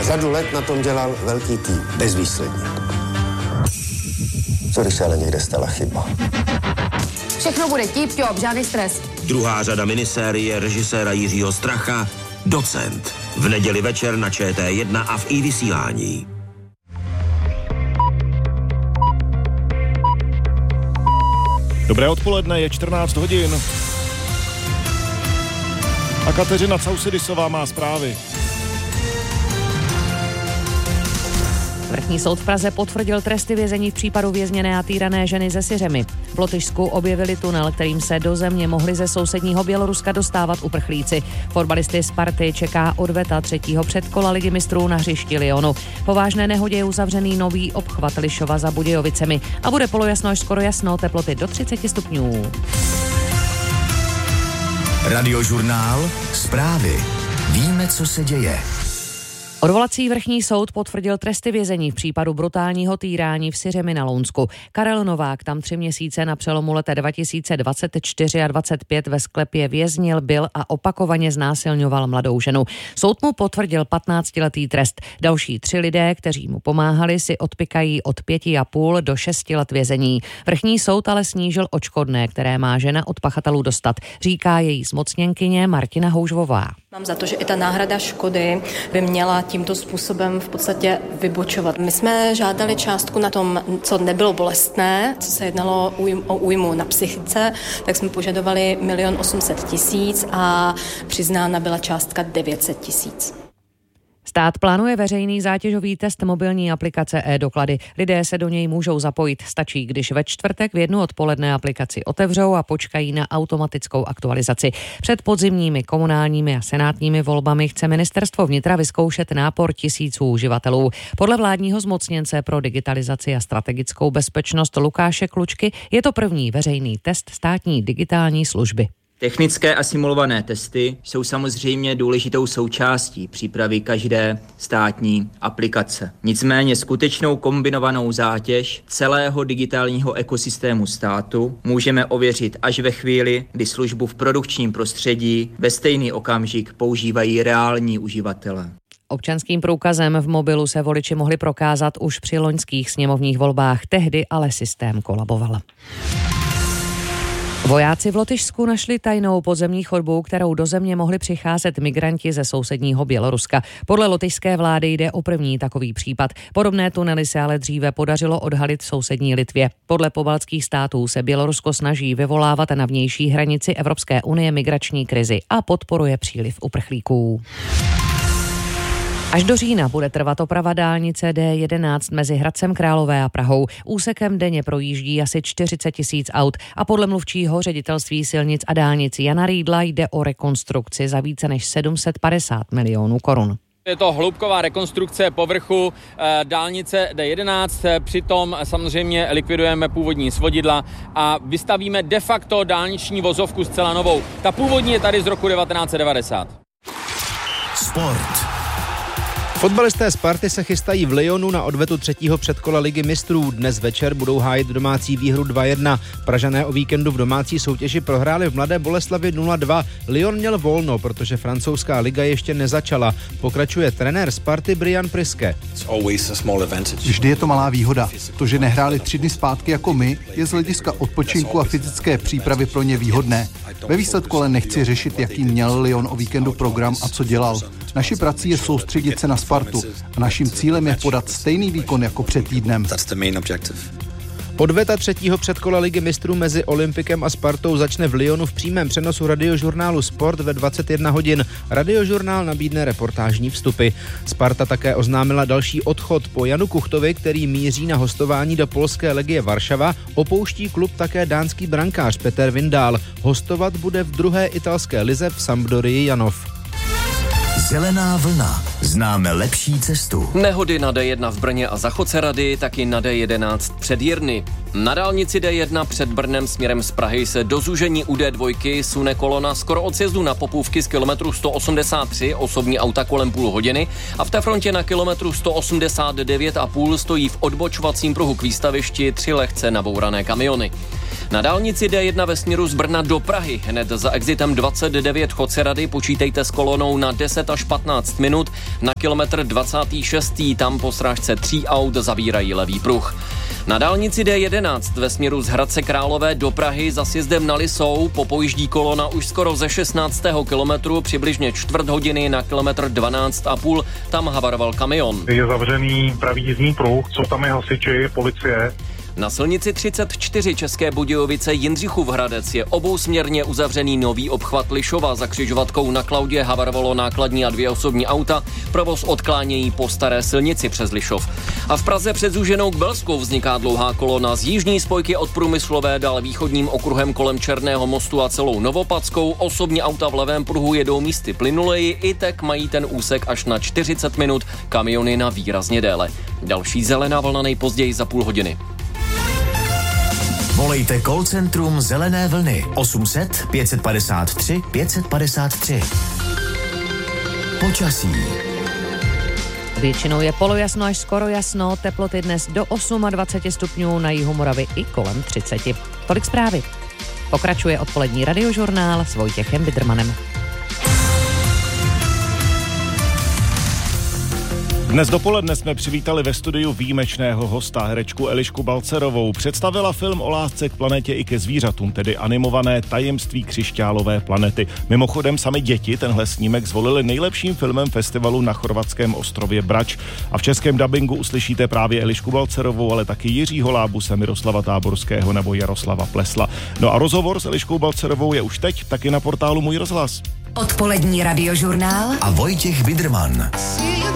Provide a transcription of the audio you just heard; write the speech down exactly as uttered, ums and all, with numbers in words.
Řadu let na tom dělal velký tým, bezvýsledně. Co když se ale někde stala chyba? Všechno bude tip-top, žádný stres. Druhá řada minisérie režiséra Jiřího Stracha Docent. V neděli večer na Č T jedna a v iVysílání. Dobré odpoledne, je čtrnáct hodin. A Kateřina Causidisová má zprávy. Vrchní soud v Praze potvrdil tresty vězení v případu vězněné a týrané ženy ze Syřemy. V Lotyšsku objevili tunel, kterým se do země mohli ze sousedního Běloruska dostávat uprchlíci. Fotbalisty Sparty čeká odveta třetího předkola Ligy mistrů na hřišti Lyonu. Po vážné nehodě je uzavřený nový obchvat Lišova za Budějovicemi a bude polojasno až skoro jasno, teploty do třicet stupňů. Radiožurnál, zprávy. Víme, co se děje. Odvolací vrchní soud potvrdil tresty vězení v případu brutálního týrání v Syřemi na Lounsku. Karel Novák tam tři měsíce na přelomu let dva tisíce dvacet čtyři a dvacet pět ve sklepě věznil, byl a opakovaně znásilňoval mladou ženu. Soud mu potvrdil patnáctiletý trest. Další tři lidé, kteří mu pomáhali, si odpykají od pěti a půl do šesti let vězení. Vrchní soud ale snížil odškodné, které má žena od pachatelů dostat, říká její zmocněnkyně Martina Houžvová. Mám za to, že i ta náhrada škody by měla tímto způsobem v podstatě vybočovat. My jsme žádali částku na tom, co nebylo bolestné, co se jednalo o újmu na psychice, tak jsme požadovali milion osm set tisíc a přiznána byla částka devět set tisíc. Stát plánuje veřejný zátěžový test mobilní aplikace e-doklady. Lidé se do něj můžou zapojit. Stačí, když ve čtvrtek v jednu odpoledne aplikaci otevřou a počkají na automatickou aktualizaci. Před podzimními komunálními a senátními volbami chce ministerstvo vnitra vyzkoušet nápor tisíců uživatelů. Podle vládního zmocněnce pro digitalizaci a strategickou bezpečnost Lukáše Klučky je to první veřejný test státní digitální služby. Technické a simulované testy jsou samozřejmě důležitou součástí přípravy každé státní aplikace. Nicméně skutečnou kombinovanou zátěž celého digitálního ekosystému státu můžeme ověřit až ve chvíli, kdy službu v produkčním prostředí ve stejný okamžik používají reální uživatelé. Občanským průkazem v mobilu se voliči mohli prokázat už při loňských sněmovních volbách, tehdy ale systém kolaboval. Vojáci v Lotyšsku našli tajnou podzemní chodbu, kterou do země mohli přicházet migranti ze sousedního Běloruska. Podle lotyšské vlády jde o první takový případ. Podobné tunely se ale dříve podařilo odhalit v sousední Litvě. Podle pobaltských států se Bělorusko snaží vyvolávat na vnější hranici Evropské unie migrační krizi a podporuje příliv uprchlíků. Až do října bude trvat oprava dálnice D jedenáct mezi Hradcem Králové a Prahou. Úsekem denně projíždí asi čtyřicet tisíc aut a podle mluvčího ředitelství silnic a dálnic Jana Rýdla jde o rekonstrukci za více než sedm set padesát milionů korun. Je to hloubková rekonstrukce povrchu e, dálnice D jedenáct, přitom samozřejmě likvidujeme původní svodidla a vystavíme de facto dálniční vozovku zcela novou. Ta původní je tady z roku devatenáct set devadesát. Sport. Fotbalisté Sparty se chystají v Lyonu na odvetu třetího předkola Ligy mistrů. Dnes večer budou hájit domácí výhru dva jedna. Pražané o víkendu v domácí soutěži prohráli v Mladé Boleslavi nula dva. Lyon měl volno, protože francouzská liga ještě nezačala. Pokračuje trenér Sparty Brian Priske. Vždy je to malá výhoda. To, že nehráli tři dny zpátky jako my, je z hlediska odpočinku a fyzické přípravy pro ně výhodné. Ve výsledku ale nechci řešit, jaký měl Lyon o víkendu program a co dělal. Naší prací je soustředit se na Spartu a naším cílem je podat stejný výkon jako před týdnem. Odveta třetího předkola Ligy mistrů mezi Olympikem a Spartou začne v Lyonu v přímém přenosu radiožurnálu Sport ve dvacet jedna hodin. Radiožurnál nabídne reportážní vstupy. Sparta také oznámila další odchod. Po Janu Kuchtovi, který míří na hostování do polské Legie Varšava, opouští klub také dánský brankář Peter Vindal. Hostovat bude v druhé italské lize v Sampdorii Janov. Zelená vlna. Známe lepší cestu. Nehody na D jedna v Brně a za Chocerady, taky na D jedenáct před Jirny. Na dálnici D jedna před Brnem směrem z Prahy se do zúžení u D dva sune kolona skoro od sjezdu na Popůvky z kilometru sto osmdesát tři, osobní auta kolem půl hodiny a v té frontě na kilometru sto osmdesát devět a půl stojí v odbočovacím pruhu k výstavišti tři lehce nabourané kamiony. Na dálnici D jedna ve směru z Brna do Prahy hned za exitem dvacet devět Chocerady počítejte s kolonou na deset až patnáct minut. Na kilometr dvacátý šestý tam po srážce tří aut zavírají levý pruh. Na dálnici D jedenáct ve směru z Hradce Králové do Prahy za sjezdem na Lisou popojíždí kolona už skoro ze šestnáctého kilometru, přibližně čtvrt hodiny na kilometr dvanáct a půl, tam havaroval kamion. Je zavřený pravý jízdní pruh, jsou tam i hasiči, policie. Na silnici třicet čtyři České Budějovice Jindřichův Hradec je obousměrně uzavřený nový obchvat Lišova. Za křižovatkou na Klaudě havarovalo nákladní a dvě osobní auta. Provoz odklánějí po staré silnici přes Lišov. A v Praze před Zúženou k Belskou vzniká dlouhá kolona z jižní spojky od Průmyslové dál východním okruhem kolem Černého mostu a celou Novopadskou. Osobní auta v levém pruhu jedou místy plynuleji, i tak mají ten úsek až na čtyřicet minut, kamiony na výrazně déle. Další zelená vlna nejpozději za půl hodiny. Volejte call centrum Zelené vlny osm set pět padesát tři pět padesát tři. Počasí. Většinou je polojasno až skoro jasno, teploty dnes do dvacet osm stupňů, na jihu Moravy i kolem třicet. Tolik zprávy. Pokračuje odpolední radiožurnál s Vojtěchem Bidrmanem. Dnes dopoledne jsme přivítali ve studiu výjimečného hosta, herečku Elišku Balcerovou. Představila film o lásce k planetě i ke zvířatům, tedy animované Tajemství křišťálové planety. Mimochodem sami děti tenhle snímek zvolili nejlepším filmem festivalu na chorvatském ostrově Brač. A v českém dabingu uslyšíte právě Elišku Balcerovou, ale taky Jiřího Lábuse, Miroslava Táborského nebo Jaroslava Plesla. No a rozhovor s Eliškou Balcerovou je už teď taky na portálu Můj rozhlas. Odpolední radiožurnál a Vojtěch Bidrman.